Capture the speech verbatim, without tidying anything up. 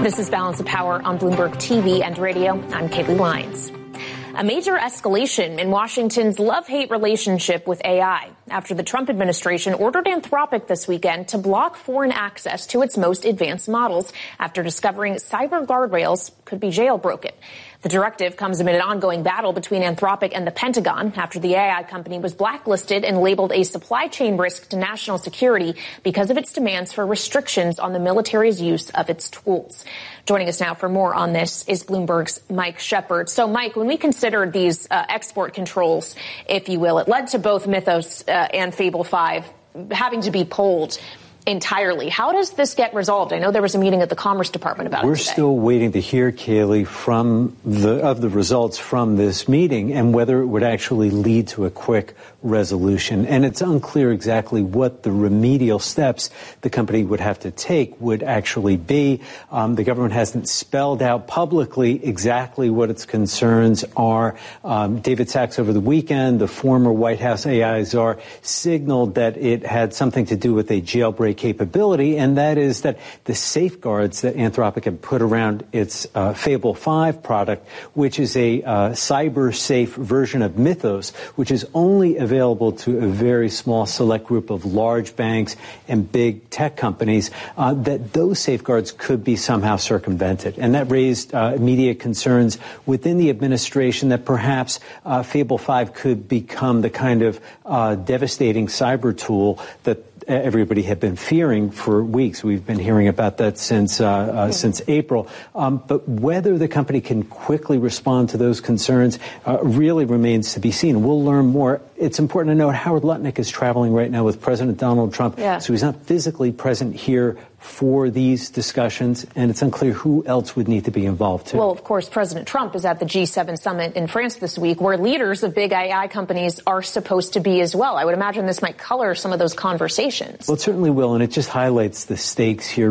This is Balance of Power on Bloomberg T V and radio. I'm Kaylee Lyons. A major escalation in Washington's love-hate relationship with A I after the Trump administration ordered Anthropic this weekend to block foreign access to its most advanced models after discovering cyber guardrails could be jailbroken. The directive comes amid an ongoing battle between Anthropic and the Pentagon after the A I company was blacklisted and labeled a supply chain risk to national security because of its demands for restrictions on the military's use of its tools. Joining us now for more on this is Bloomberg's Mike Shepard. So, Mike, when we considered these uh, export controls, if you will, it led to both Mythos uh, and Fable five having to be pulled entirely. How does this get resolved? I know there was a meeting at the Commerce Department about We're it today. We're still waiting to hear, Kaylee, from the of the results from this meeting and whether it would actually lead to a quick resolution. And it's unclear exactly what the remedial steps the company would have to take would actually be. Um, the government hasn't spelled out publicly exactly what its concerns are. Um, David Sachs over the weekend, the former White House A I czar, signaled that it had something to do with a jailbreak capability, and that is that the safeguards that Anthropic had put around its uh, Fable five product, which is a uh, cyber-safe version of Mythos, which is only available to a very small select group of large banks and big tech companies, uh, that those safeguards could be somehow circumvented. And that raised uh, immediate concerns within the administration that perhaps uh, Fable five could become the kind of uh, devastating cyber tool that everybody had been fearing for weeks. We've been hearing about that since uh, uh, since April. Um, but whether the company can quickly respond to those concerns uh, really remains to be seen. We'll learn more. It's important to note Howard Lutnick is traveling right now with President Donald Trump, yeah. so he's not physically present here for these discussions, and it's unclear who else would need to be involved, too. Well, of course, President Trump is at the G seven summit in France this week, where leaders of big A I companies are supposed to be as well. I would imagine this might color some of those conversations. Well, it certainly will, and it just highlights the stakes here.